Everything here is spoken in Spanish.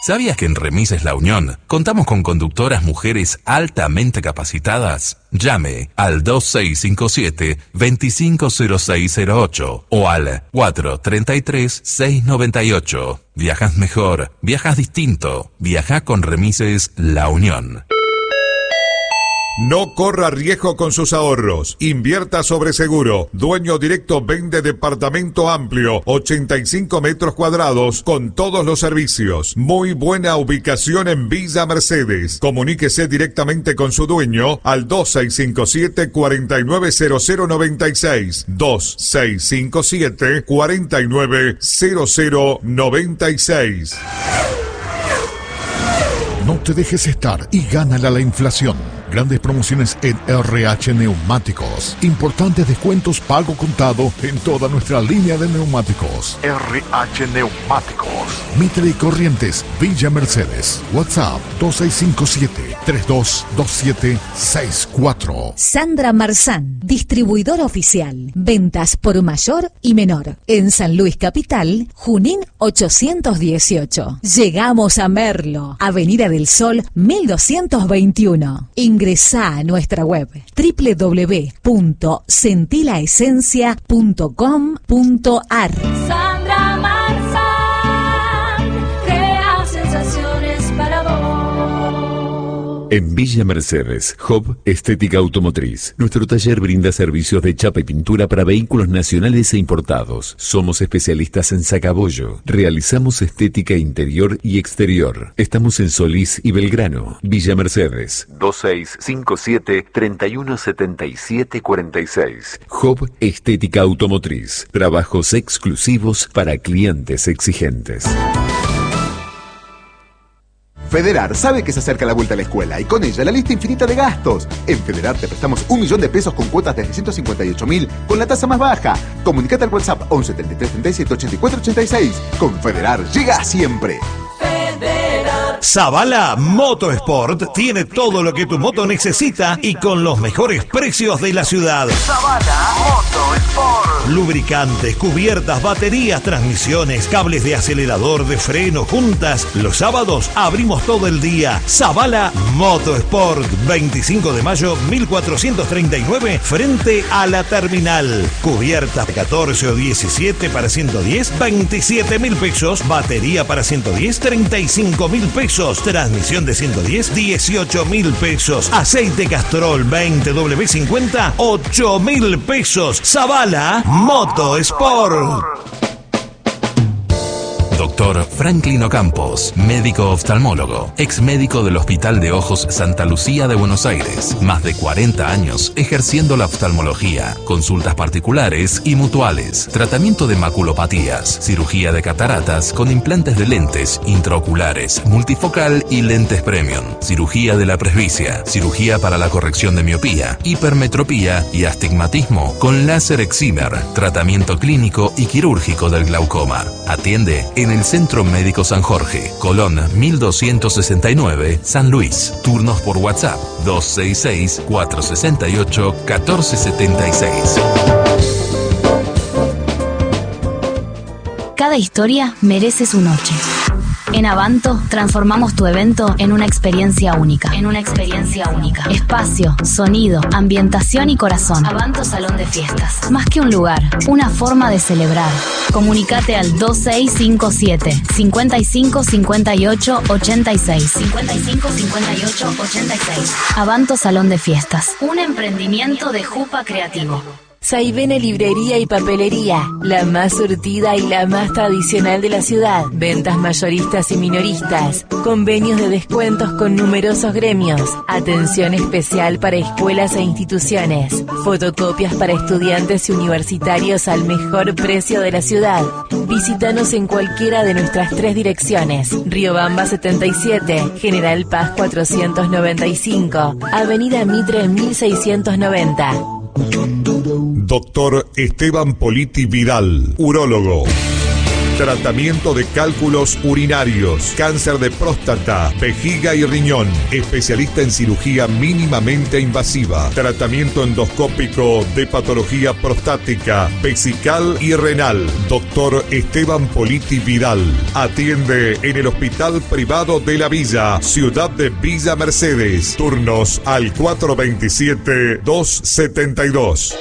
¿Sabías que en Remises La Unión contamos con conductoras mujeres altamente capacitadas? Llame al 2657-250608 o al 433-698. Viajas mejor, viajas distinto, viaja con Remises La Unión. No corra riesgo con sus ahorros. Invierta sobre seguro. Dueño Directo vende departamento amplio, 85 metros cuadrados, con todos los servicios. Muy buena ubicación en Villa Mercedes. Comuníquese directamente con su dueño al 2657-490096. 2657-490096. No te dejes estar y gánala la inflación. Grandes promociones en RH Neumáticos. Importantes descuentos pago contado en toda nuestra línea de neumáticos. RH Neumáticos. Mitre y Corrientes, Villa Mercedes. WhatsApp 2657-322764. Sandra Marzán, distribuidor oficial. Ventas por mayor y menor. En San Luis Capital, Junín 818. Llegamos a Merlo, Avenida del Sol 1221. Ingresá a nuestra web www.sentilaesencia.com.ar. Sandra Marzán, crea sensaciones para vos. En Villa Mercedes, Hub Estética Automotriz. Nuestro taller brinda servicios de chapa y pintura para vehículos nacionales e importados. Somos especialistas en sacabollo. Realizamos estética interior y exterior. Estamos en Solís y Belgrano. Villa Mercedes, 2657-317746. Hub Estética Automotriz. Trabajos exclusivos para clientes exigentes. Federar sabe que se acerca la vuelta a la escuela y con ella la lista infinita de gastos. En Federar te prestamos 1 millón de pesos con cuotas desde 158.000 con la tasa más baja. Comunicate al WhatsApp 11 33 37 84 86. Con Federar llega siempre. Zavala Motosport tiene todo lo que tu moto necesita y con los mejores precios de la ciudad. Zavala Motosport. Lubricantes, cubiertas, baterías, transmisiones, cables de acelerador, de freno, juntas. Los sábados abrimos todo el día. Zavala Motosport, 25 de mayo 1439, frente a la terminal. Cubiertas 14 o 17 para 110, 27.000 pesos. Batería para 110, 35.000 pesos. Transmisión de 110, 18.000 pesos. Aceite Castrol 20W50, 8.000 pesos. Zavala Motosport. Doctor Franklin Ocampos, médico oftalmólogo, ex médico del Hospital de Ojos Santa Lucía de Buenos Aires. Más de 40 años ejerciendo la oftalmología, consultas particulares y mutuales, tratamiento de maculopatías, cirugía de cataratas con implantes de lentes intraoculares, multifocal y lentes premium, cirugía de la presbicia, cirugía para la corrección de miopía, hipermetropía y astigmatismo con láser excimer, tratamiento clínico y quirúrgico del glaucoma. Atiende en el Centro Médico San Jorge, Colón 1269, San Luis. Turnos por WhatsApp 266-468-1476. Cada historia merece su noche. En Avanto transformamos tu evento en una experiencia única. Espacio, sonido, ambientación y corazón. Avanto Salón de Fiestas. Más que un lugar, una forma de celebrar. Comunicate al 2657 55 58 86. 55 58 86. Avanto Salón de Fiestas. Un emprendimiento de Jupa Creativo. Saivene Librería y Papelería, la más surtida y la más tradicional de la ciudad. Ventas mayoristas y minoristas, convenios de descuentos con numerosos gremios, atención especial para escuelas e instituciones, fotocopias para estudiantes y universitarios al mejor precio de la ciudad. Visítanos en cualquiera de nuestras 3 direcciones: Riobamba 77, General Paz 495, Avenida Mitre 1690. Doctor Esteban Politi Vidal, urólogo. Tratamiento de cálculos urinarios, cáncer de próstata, vejiga y riñón. Especialista en cirugía mínimamente invasiva. Tratamiento endoscópico de patología prostática, vesical y renal. Doctor Esteban Politi Vidal. Atiende en el Hospital Privado de la Villa, Ciudad de Villa Mercedes. Turnos al 427-272.